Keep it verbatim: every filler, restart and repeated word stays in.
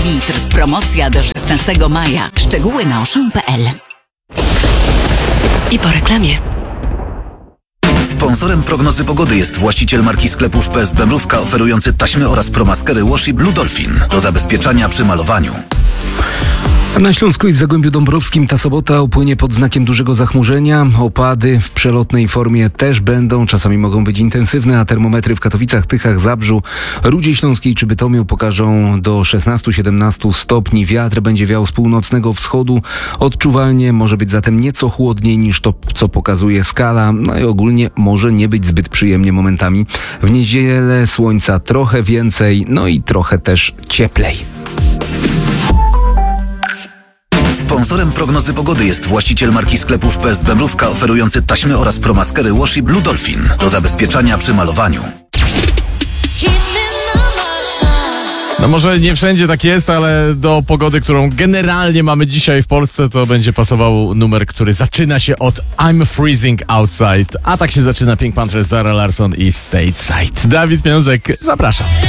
litr. Promocja do szesnastego maja. Szczegóły na oszą kropka pe el. I po reklamie. Sponsorem prognozy pogody jest właściciel marki sklepów P S B Mrówka, oferujący taśmy oraz promaskery Washi Blue Dolphin do zabezpieczania przy malowaniu. Na Śląsku i w Zagłębiu Dąbrowskim ta sobota upłynie pod znakiem dużego zachmurzenia. Opady w przelotnej formie też będą, czasami mogą być intensywne, a termometry w Katowicach, Tychach, Zabrzu, Rudzie Śląskiej czy Bytomiu pokażą do szesnastu do siedemnastu stopni. Wiatr będzie wiał z północnego wschodu. Odczuwalnie może być zatem nieco chłodniej niż to, co pokazuje skala. No i ogólnie może nie być zbyt przyjemnie momentami. W niedzielę słońca trochę więcej, no i trochę też cieplej. Sponsorem prognozy pogody jest właściciel marki sklepów P S B Mrówka, oferujący taśmy oraz promaskery Washi Blue Dolphin do zabezpieczania przy malowaniu. No może nie wszędzie tak jest, ale do pogody, którą generalnie mamy dzisiaj w Polsce, to będzie pasował numer, który zaczyna się od I'm Freezing Outside. A tak się zaczyna Pink Panther, Zara Larsson i Stateside. Dawid Pieniążek, zapraszam.